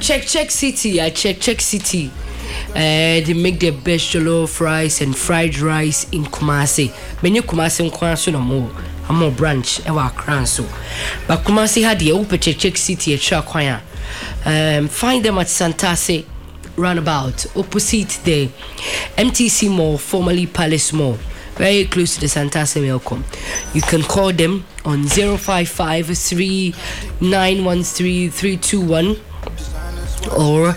Check City. I check City. They make the best jollof rice and fried rice in Kumasi. Many Kumasi in Kwanso no more. I'm more branch. Ewa Kranso. But Kumasi had the open check City at Shakwaya. Find them at Santase roundabout opposite the MTC Mall, formerly Palace Mall, very close to the Santase Melcom. You can call them on 055-3913-321 or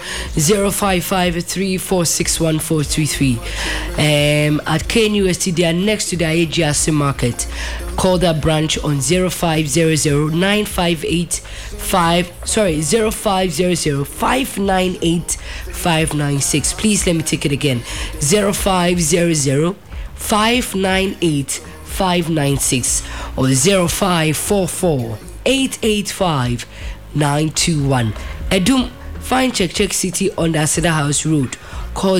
055-3461-433. At KNUST, they are next to the AGRC market. Call that branch on 0500-598-596. Please let me take it again. 0500-598-596 or 0544-885-921. Edum, find Check City on the Cedar House Road. Call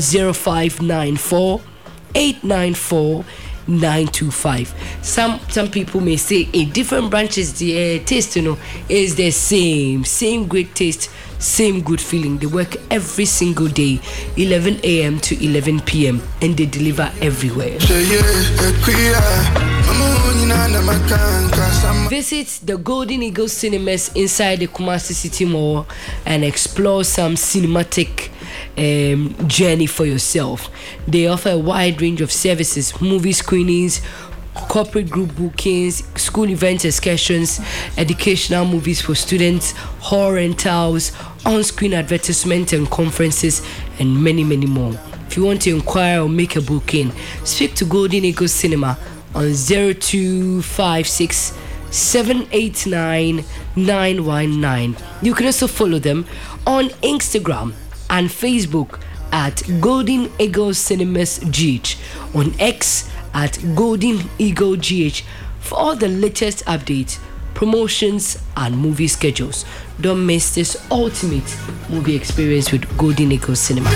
0594-894-925. Some people may say in different branches the taste is the same great taste, same good feeling. They work every single day, 11 a.m. to 11 p.m. and they deliver everywhere. Visit the Golden Eagle Cinemas inside the Kumasi City Mall and explore some cinematic journey for yourself. They offer a wide range of services: movie screenings, corporate group bookings, school events, excursions, educational movies for students, hall rentals, on-screen advertisements and conferences, and many more. If you want to inquire or make a booking, speak to Golden Eagle Cinema on 0256 789 919. You can also follow them on Instagram and Facebook at Golden Eagle Cinemas GH, on X at Golden Eagle GH for all the latest updates, promotions, and movie schedules. Don't miss this ultimate movie experience with Golden Eagle Cinema.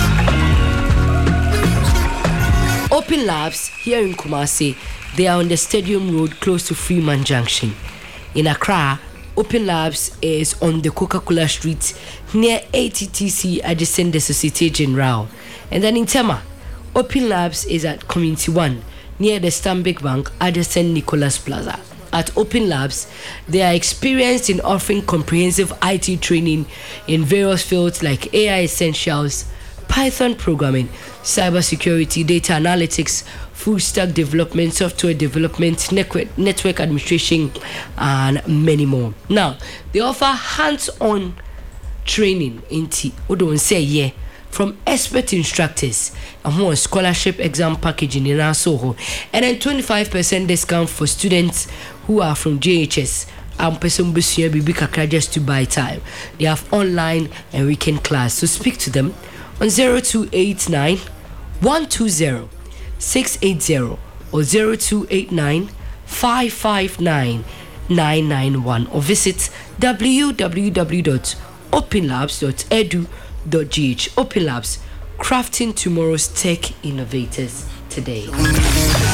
Open Labs here in Kumasi, they are on the Stadium Road close to Freeman Junction. In Accra, Open Labs is on the Coca-Cola Street near ATTC adjacent the Societe Generale. And then in Tema, Open Labs is at Community 1 near the Stanbic Bank adjacent Nicholas Plaza. At Open Labs, they are experienced in offering comprehensive IT training in various fields like AI Essentials, Python programming, cybersecurity, data analytics, full stack development, software development, network administration, and many more. Now, they offer hands-on training in from expert instructors and more scholarship exam packaging in Soho, and then 25% discount for students who are from JHS. Just to buy time. They have online and weekend class, so speak to them on 0289 120 680 or 0289 559 991 or visit www.openlabs.edu.gh. Open Labs, crafting tomorrow's tech innovators today.